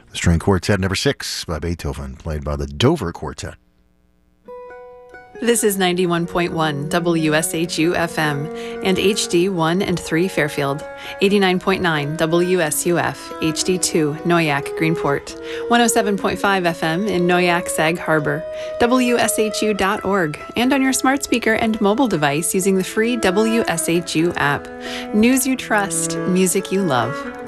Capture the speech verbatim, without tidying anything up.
String Quartet number six by Beethoven, played by the Dover Quartet. This is ninety-one point one W S H U F M and H D one and three Fairfield, eighty-nine point nine W S U F, H D two Noyak Greenport, one oh seven point five F M in Noyak Sag Harbor, W S H U dot org, and on your smart speaker and mobile device using the free W S H U app. News you trust, music you love.